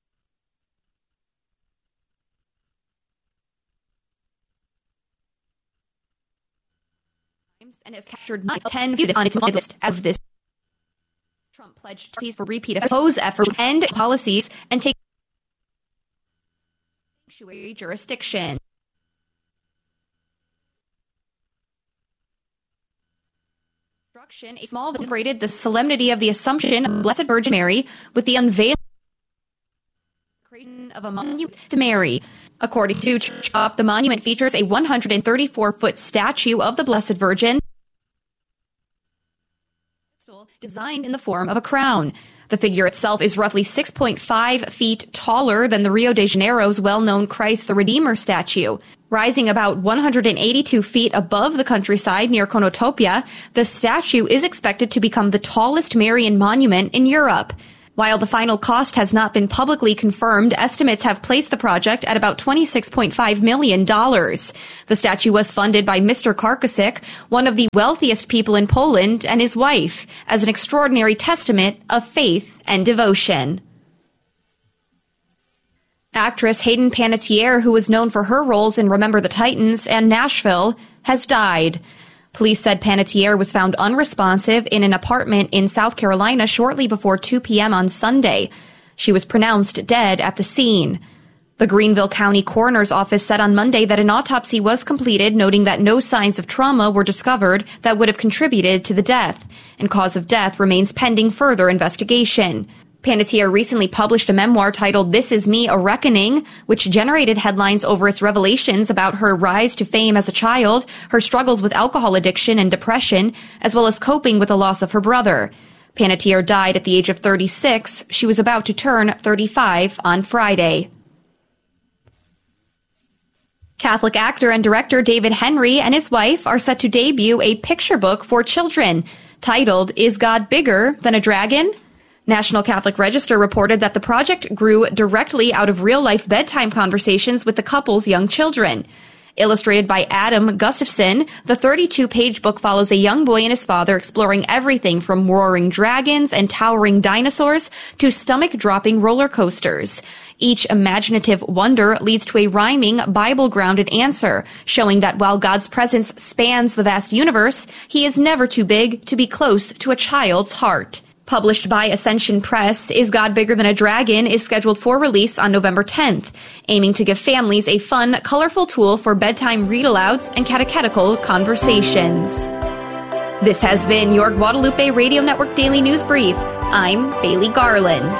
Speaker 2: and has captured 10 on its list as this. Trump pledged to seize for repeat of oppose efforts to end policies and take sanctuary jurisdiction. A small celebrated the solemnity of the Assumption of Blessed Virgin Mary with the unveiling of a monument to Mary. According to Church Up, the monument features a 134-foot statue of the Blessed Virgin designed in the form of a crown. The figure itself is roughly 6.5 feet taller than the Rio de Janeiro's well-known Christ the Redeemer statue. Rising about 182 feet above the countryside near Konotopia, the statue is expected to become the tallest Marian monument in Europe. While the final cost has not been publicly confirmed, estimates have placed the project at about $26.5 million. The statue was funded by Mr. Karkasik, one of the wealthiest people in Poland, and his wife, as an extraordinary testament of faith and devotion. Actress Hayden Panettiere, who was known for her roles in Remember the Titans and Nashville, has died. Police said Panettiere was found unresponsive in an apartment in South Carolina shortly before 2 p.m. on Sunday. She was pronounced dead at the scene. The Greenville County Coroner's Office said on Monday that an autopsy was completed, noting that no signs of trauma were discovered that would have contributed to the death, and cause of death remains pending further investigation. Panettiere recently published a memoir titled This Is Me, A Reckoning, which generated headlines over its revelations about her rise to fame as a child, her struggles with alcohol addiction and depression, as well as coping with the loss of her brother. Panettiere died at the age of 36. She was about to turn 35 on Friday. Catholic actor and director David Henry and his wife are set to debut a picture book for children titled Is God Bigger Than a Dragon? National Catholic Register reported that the project grew directly out of real-life bedtime conversations with the couple's young children. Illustrated by Adam Gustafson, the 32-page book follows a young boy and his father exploring everything from roaring dragons and towering dinosaurs to stomach-dropping roller coasters. Each imaginative wonder leads to a rhyming, Bible-grounded answer, showing that while God's presence spans the vast universe, he is never too big to be close to a child's heart. Published by Ascension Press, Is God Bigger Than a Dragon is scheduled for release on November 10th, aiming to give families a fun, colorful tool for bedtime read-alouds and catechetical conversations. This has been your Guadalupe Radio Network Daily News Brief. I'm Bailey Garland.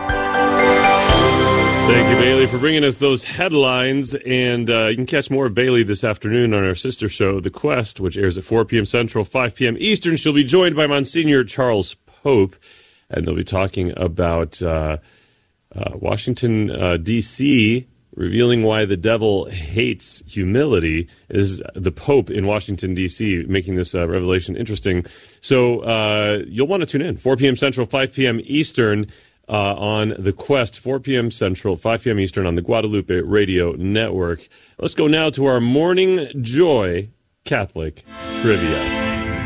Speaker 20: Thank you, Bailey, for bringing us those headlines. And you can catch more of Bailey this afternoon on our sister show, The Quest, which airs at 4 p.m. Central, 5 p.m. Eastern. She'll be joined by Monsignor Charles Pope, and they'll be talking about Washington, D.C., revealing why the devil hates humility. Is the Pope in Washington, D.C., making this revelation interesting. So you'll want to tune in, 4 p.m. Central, 5 p.m. Eastern, on The Quest, 4 p.m. Central, 5 p.m. Eastern on the Guadalupe Radio Network. Let's go now to our Morning Joy Catholic Trivia.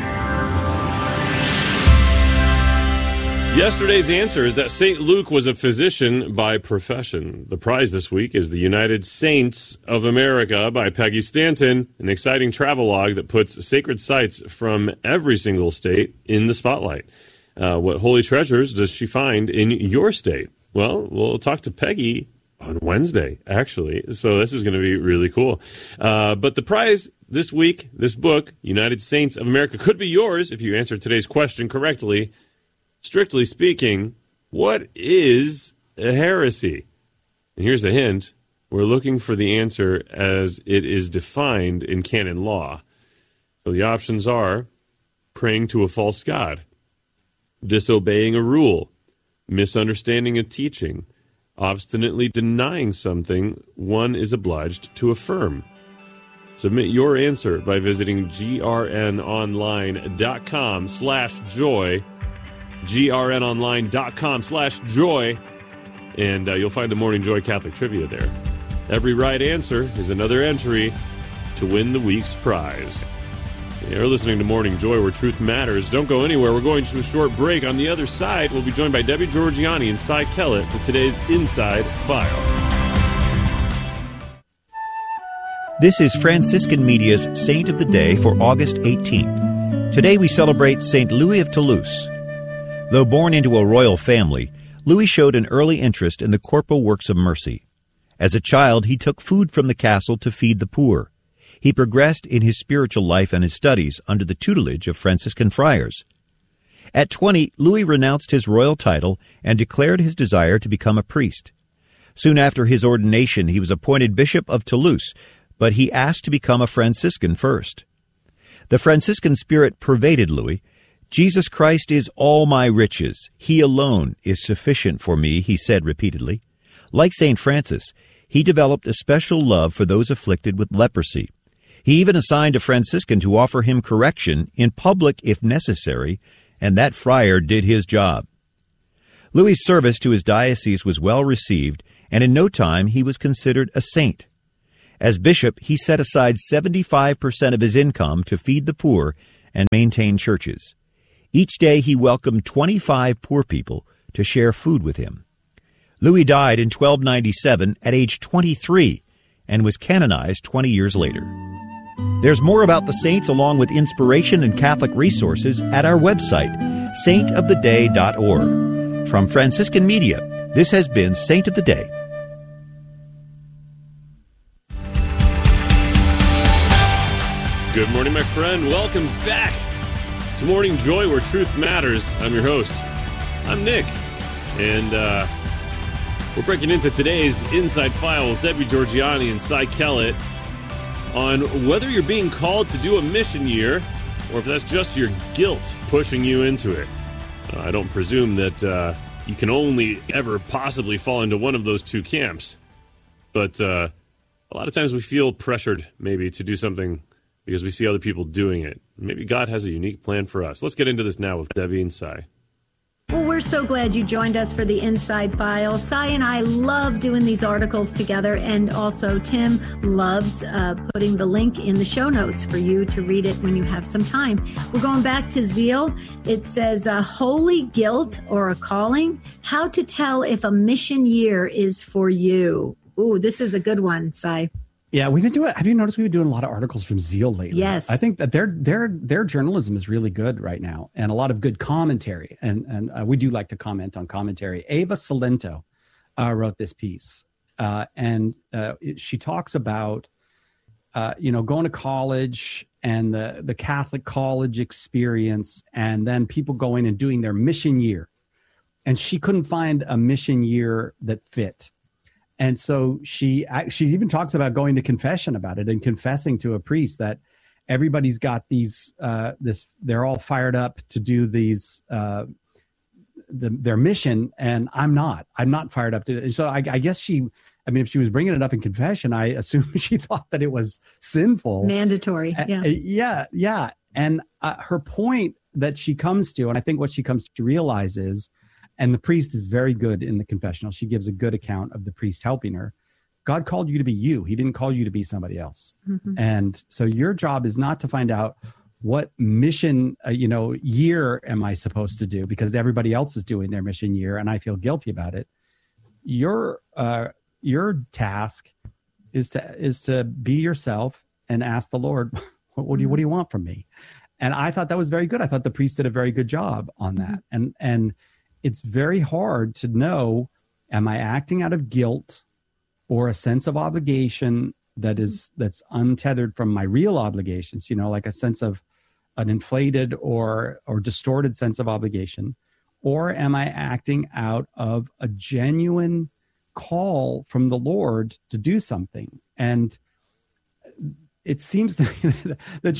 Speaker 20: Yesterday's answer is that St. Luke was a physician by profession. The prize this week is the United Saints of America by Peggy Stanton, an exciting travelogue that puts sacred sites from every single state in the spotlight. What holy treasures does she find in your state? Well, we'll talk to Peggy on Wednesday, actually. So this is going to be really cool. But the prize this week, this book, United Saints of America, could be yours if you answer today's question correctly. Strictly speaking, what is a heresy? And here's a hint. We're looking for the answer as it is defined in canon law. So the options are praying to a false god, disobeying a rule, misunderstanding a teaching, obstinately denying something one is obliged to affirm. Submit your answer by visiting grnonline.com/joy, grnonline.com/joy, and you'll find the Morning Joy Catholic Trivia there. Every right answer is another entry to win the week's prize. You're listening to Morning Joy, where truth matters. Don't go anywhere. We're going to a short break. On the other side, we'll be joined by Debbie Georgiani and Cy Kellett for today's Inside File.
Speaker 3: This is Franciscan Media's Saint of the Day for August 18th. Today we celebrate St. Louis of Toulouse. Though born into a royal family, Louis showed an early interest in the corporal works of mercy. As a child, he took food from the castle to feed the poor. He progressed in his spiritual life and his studies under the tutelage of Franciscan friars. At 20, Louis renounced his royal title and declared his desire to become a priest. Soon after his ordination, he was appointed Bishop of Toulouse, but he asked to become a Franciscan first. The Franciscan spirit pervaded Louis. Jesus Christ is all my riches. He alone is sufficient for me, he said repeatedly. Like St. Francis, he developed a special love for those afflicted with leprosy. He even assigned a Franciscan to offer him correction in public if necessary, and that friar did his job. Louis's service to his diocese was well received, and in no time he was considered a saint. As bishop, he set aside 75% of his income to feed the poor and maintain churches. Each day he welcomed 25 poor people to share food with him. Louis died in 1297 at age 23 and was canonized 20 years later. There's more about the saints along with inspiration and Catholic resources at our website, saintoftheday.org. From Franciscan Media, this has been Saint of the Day.
Speaker 20: Good morning, my friend. Welcome back to Morning Joy, where truth matters. I'm your host. I'm Nick, and we're breaking into today's Inside File with Debbie Georgiani and Cy Kellett on whether you're being called to do a mission year or if that's just your guilt pushing you into it. I don't presume that you can only ever possibly fall into one of those two camps, but a lot of times we feel pressured maybe to do something because we see other people doing it. Maybe God has a unique plan for us. Let's get into this now with Debbie and Cy.
Speaker 4: Well, we're so glad you joined us for the Inside File. Cy and I love doing these articles together, and also Tim loves putting the link in the show notes for you to read it when you have some time. We're going back to Zeal. It says, holy guilt or a calling, how to tell if a mission year is for you. Ooh, this is a good one, Cy.
Speaker 5: Yeah, we've been doing. Have you noticed we've been doing a lot of articles from Zeal lately?
Speaker 4: Yes,
Speaker 5: I think that their journalism is really good right now, and a lot of good commentary. And we do like to comment on commentary. Ava Salento wrote this piece, and she talks about going to college and the Catholic college experience, and then people going and doing their mission year, and she couldn't find a mission year that fit. And so she even talks about going to confession about it and confessing to a priest that everybody's got these they're all fired up to do these their mission, and I'm not fired up to it. And so I guess if she was bringing it up in confession, I assume she thought that it was sinful,
Speaker 4: mandatory.
Speaker 5: Yeah. And her point that she comes to, and I think what she comes to realize is, and the priest is very good in the confessional. She gives a good account of the priest helping her. God called you to be you. He didn't call you to be somebody else. Mm-hmm. And so your job is not to find out what mission, year am I supposed to do, because everybody else is doing their mission year and I feel guilty about it. Your task is to be yourself and ask the Lord, what do you want from me? And I thought that was very good. I thought the priest did a very good job on that. And it's very hard to know, am I acting out of guilt or a sense of obligation that's untethered from my real obligations, like a sense of an inflated or distorted sense of obligation, or am I acting out of a genuine call from the Lord to do something? And it seems to me that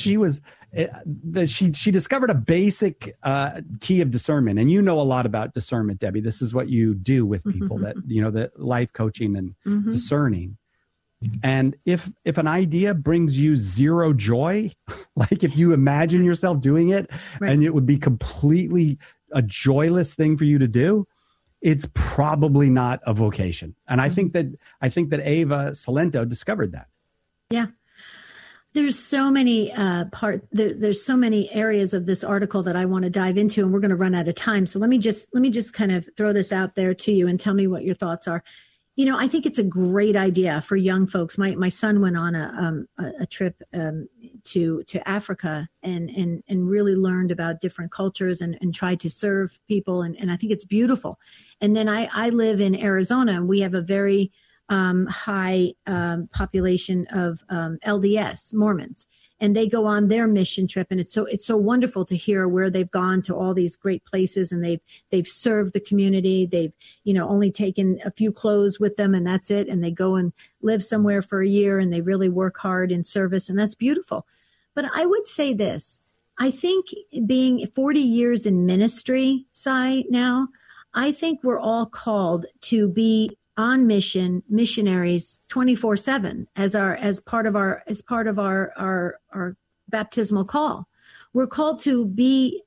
Speaker 5: she discovered a basic key of discernment. And you know a lot about discernment, Debbie. This is what you do with people, that life coaching and discerning. And if an idea brings you zero joy, like if you imagine yourself doing it, right, and it would be completely a joyless thing for you to do, it's probably not a vocation. And I think that Ava Salento discovered that.
Speaker 4: Yeah. There's so many there's so many areas of this article that I want to dive into, and we're going to run out of time. So let me just kind of throw this out there to you and tell me what your thoughts are. I think it's a great idea for young folks. My son went on a trip to Africa and really learned about different cultures and tried to serve people, and I think it's beautiful. And then I live in Arizona, and we have a very high population of LDS Mormons. and they go on their mission trip. And it's so wonderful to hear where they've gone to all these great places, and they've served the community. They've, only taken a few clothes with them, and that's it. And they go and live somewhere for a year, and they really work hard in service. And that's beautiful. But I would say this, I think being 40 years in ministry, Cy, now, I think we're all called to be on mission, missionaries 24/7 as part of our baptismal call. We're called to be,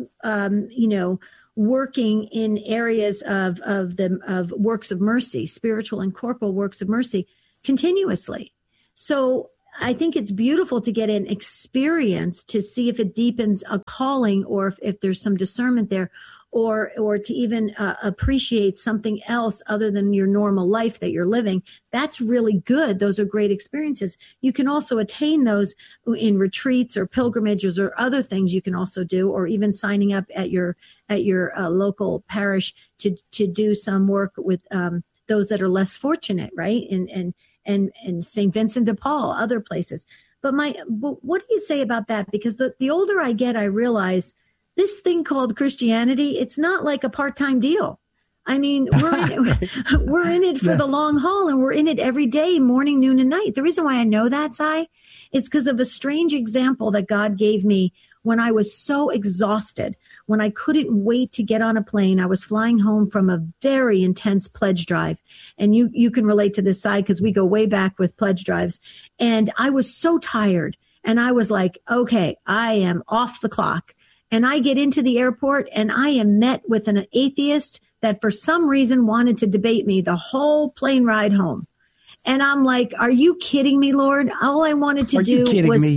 Speaker 4: working in areas of works of mercy, spiritual and corporal works of mercy continuously. So I think it's beautiful to get an experience to see if it deepens a calling, or if there's some discernment there, or to even appreciate something else other than your normal life that you're living. That's really good. Those are great experiences. You can also attain those in retreats or pilgrimages or other things you can also do, or even signing up at your local parish to do some work with those that are less fortunate, right? And St. Vincent de Paul, other places. But what do you say about that? Because the older I get, I realize this thing called Christianity, it's not like a part-time deal. I mean, we're in it for the long haul, and we're in it every day, morning, noon, and night. The reason why I know that, Cy, is because of a strange example that God gave me when I was so exhausted, when I couldn't wait to get on a plane. I was flying home from a very intense pledge drive. And you can relate to this, Cy, because we go way back with pledge drives. And I was so tired. And I was like, okay, I am off the clock. And I get into the airport, and I am met with an atheist that for some reason wanted to debate me the whole plane ride home. And I'm like, are you kidding me, Lord? All I wanted to do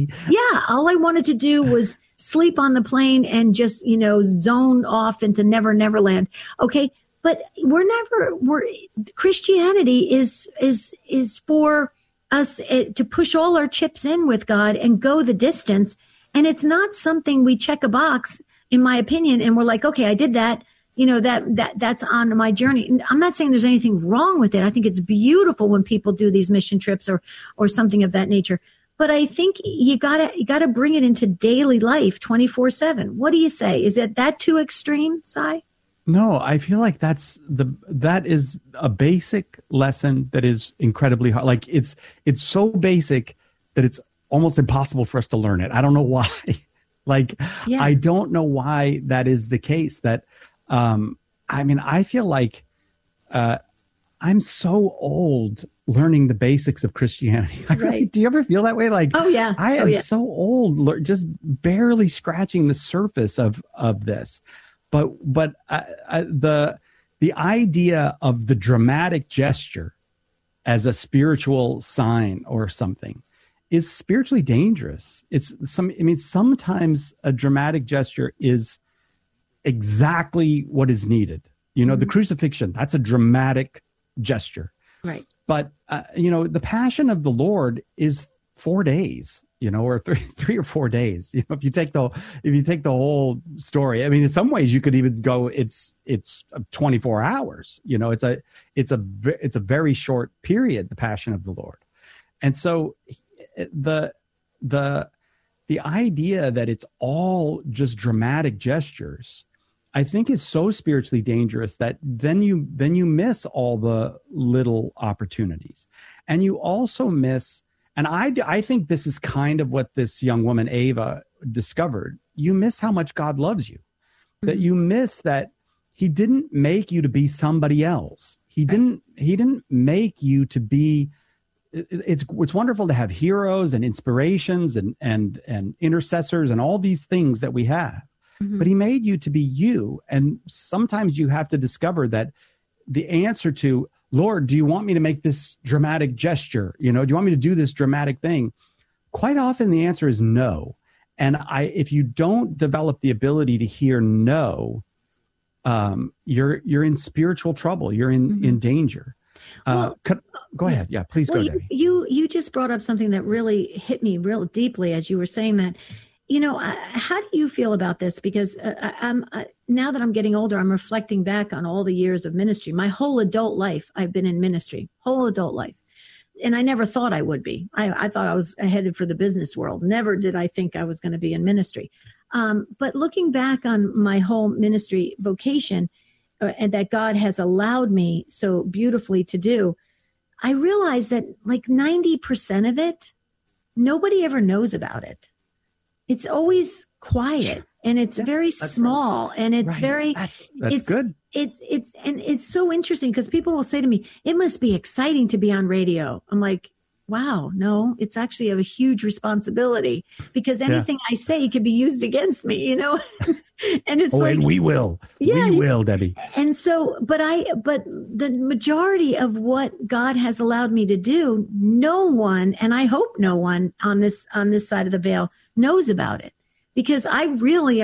Speaker 4: was sleep on the plane and just, zone off into Never Neverland. Okay. But Christianity is for us to push all our chips in with God and go the distance. And it's not something we check a box, in my opinion, and we're like, okay, I did that. That's on my journey. I'm not saying there's anything wrong with it. I think it's beautiful when people do these mission trips or something of that nature. But I think you gotta bring it into daily life 24/7. What do you say? Is it that too extreme, Cy?
Speaker 5: No, I feel like that is a basic lesson that is incredibly hard. Like it's so basic that it's almost impossible for us to learn it. I don't know why. I don't know why that is the case. That, I feel like I'm so old learning the basics of Christianity.
Speaker 4: Right.
Speaker 5: Do you ever feel that way? Like,
Speaker 4: oh yeah,
Speaker 5: I am so old, just barely scratching the surface of this. But the idea of the dramatic gesture as a spiritual sign or something is spiritually dangerous. Sometimes a dramatic gesture is exactly what is needed. The crucifixion, that's a dramatic gesture.
Speaker 4: Right.
Speaker 5: But, the passion of the Lord is 4 days, or 3 or 4 days. If you take the whole story, in some ways you could even go, it's 24 hours, it's a very short period, the passion of the Lord. And so the idea that it's all just dramatic gestures, I think, is so spiritually dangerous that then you miss all the little opportunities, and you also miss. And I think this is kind of what this young woman Ava discovered. You miss how much God loves you, that you miss that He didn't make you to be somebody else. He didn't make you to be. It's wonderful to have heroes and inspirations and intercessors and all these things that we have, but He made you to be you. And sometimes you have to discover that the answer to, Lord, do you want me to make this dramatic gesture? Do you want me to do this dramatic thing? Quite often the answer is no. And if you don't develop the ability to hear no, you're in spiritual trouble. You're in danger. Go ahead. Yeah, please go, Debbie.
Speaker 4: You just brought up something that really hit me real deeply as you were saying that. How do you feel about this? Because now that I'm getting older, I'm reflecting back on all the years of ministry. My whole adult life, I've been in ministry, whole adult life. and I never thought I would be. I thought I was headed for the business world. Never did I think I was going to be in ministry. But looking back on my whole ministry vocation, and that God has allowed me so beautifully to do, I realized that like 90% of it, nobody ever knows about it. It's always quiet, and it's very small, and it's very,
Speaker 5: that's good.
Speaker 4: It's so interesting because people will say to me, it must be exciting to be on radio. I'm like, wow, no, it's actually a huge responsibility, because anything I say can be used against me, you know? And it's
Speaker 5: and we will.
Speaker 4: Yeah,
Speaker 5: we will, Debbie.
Speaker 4: And so, but the majority of what God has allowed me to do, no one, and I hope no one on this side of the veil knows about it, because I really